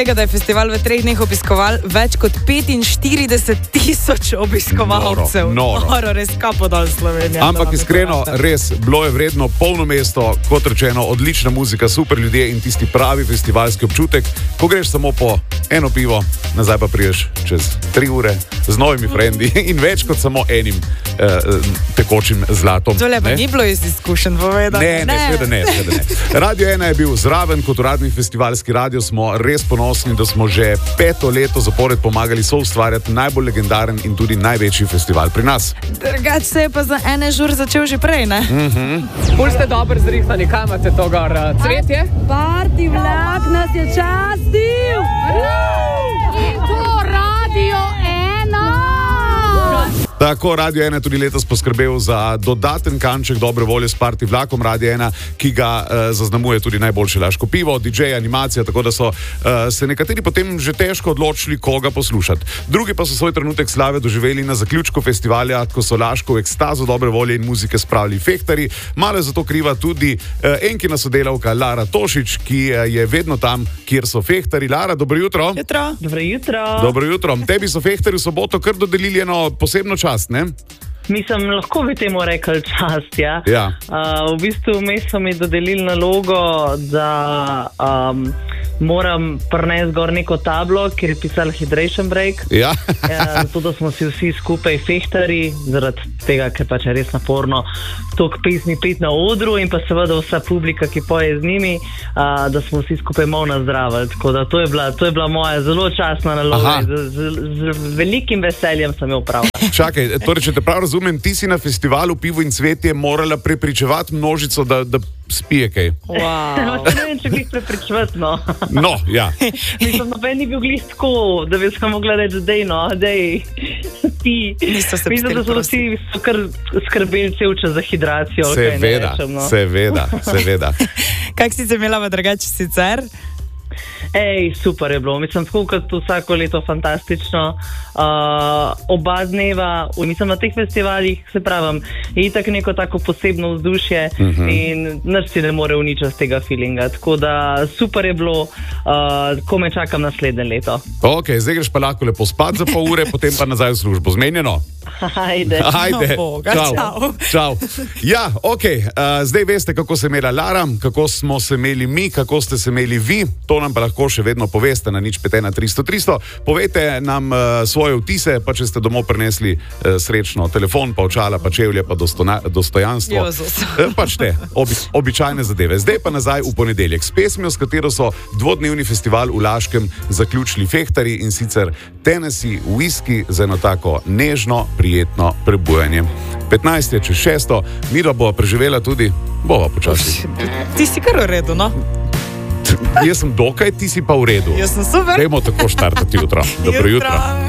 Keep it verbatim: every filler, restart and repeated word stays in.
Da je festival v treh dneh obiskoval več kot petinštirideset tisoč obiskovalcev. Noro, noro. Noro, res kapo dol Slovenija. Ampak iskreno, res, bilo je vredno, polno mesto, kot rečeno, odlična muzika, super ljudje in tisti pravi festivalski občutek, ko greš samo po eno pivo, nazaj pa priješ čez tri ure z novimi frendi in več kot samo enim eh, tekočim zlatom. Tole pa ni bilo iz izkušenj povedano. Ne, ne, seveda ne, seveda ne. Radio ena je bil zraven kot uradni festivalski radio, smo res ponosni, da smo že peto leto zapored pomagali soustvarjati najbolj legendaren in tudi največji festival pri nas. Drugač se je pa za ene žur začel že prej, ne? Mm-hmm. Pol ste dobro zrihtani, kaj imate to gor? Cvetje? Parti vlak nas je častil! In to Radio ena! Tako, Radio ena je tudi letos poskrbel za dodaten kanček dobre volje s party vlakom Radio ena, ki ga uh, zaznamuje tudi najboljše laško pivo, D J, animacija, tako da so uh, se nekateri potem že težko odločili, koga poslušati. Drugi pa so svoj trenutek slave doživeli na zaključku festivalja, ko so laško v ekstazo dobre volje in muzike spravili fehtari. Malo je zato kriva tudi uh, enkina sodelavka Lara Tošič, ki uh, je vedno tam, kjer so fehtari. Lara, dobro jutro. Jutro. Dobro jutro. Dobro jutro. Tebi so fehtari v soboto kar dodelili eno posebno čast, ne? Mislim, lahko bi temu rekli čast, ja. Ja. Uh, v bistvu vmes so mi dodelili nalogo, da um, moram prinesti gor neko tablo, kjer je pisalo Hydration Break. Ja. Ja, zato, da smo si vsi skupaj fehtari, zaradi tega, ker pač je res naporno toliko pesmi pet na odru in pa seveda vsa publika, ki poje z njimi, uh, da smo vsi skupaj malo nazdravili. Tako da to je bila, to je bila moja zelo častna naloga. Z, z, z velikim veseljem sem jo opravila. Čakaj, torej, če te prav razumem, ti si na festivalu Pivo in cvetje morala prepričevati množico, da, da spije kaj. Wow. No, ne vem, če bi jih prepričevati, no. No, ja. Mislim, noben ni bil glih tako, da bi se mogla reči, dej no, dej, ti. Mislim, da so vsi so kar skrbeli cel čas za hidracijo. Seveda, rečem, no. seveda, seveda. Kak si se imela v drugače sicer? Ej, super je bilo. Mislim, tako kot vsako leto fantastično. Uh, oba dneva, mislim, na teh festivalih, se pravim, je itak neko tako posebno vzdušje uh-huh. in nič si ne more uničiti tega feelinga. Tako da super je bilo, uh, ko me čakam naslednje leto. Ok, zdaj greš pa lahko lepo spat za pol ure, potem pa nazaj v službo. Zmenjeno? Ajde. Ajde. No, Boga, čau. Čau. Čau. Ja, ok, uh, zdaj veste, kako se imela Lara, kako smo se imeli mi, kako ste se imeli vi. To nam pa lahko še vedno poveste na nič pet ena tristo tristo. Povejte nam uh, svoje vtise, pa če ste domov prinesli uh, srečno telefon, pa očala, pa čevlje, pa dostona, dostojanstvo. Uh, pač te, obi, običajne zadeve. Zdaj pa nazaj v ponedeljek s pesmijo, s katero so dvodnevni festival v Laškem zaključili fehtari, in sicer Tennessee Whiskey za eno tako nežno, prijetno prebujanje. petnajst je čez šesto, Mira bo preživela tudi, bova počasi. Ti si kar v redu, no? Jaz sem dokaj, ti si pa v redu. Jaz sem super. Dajmo tako štartati jutro. Dobro jutro.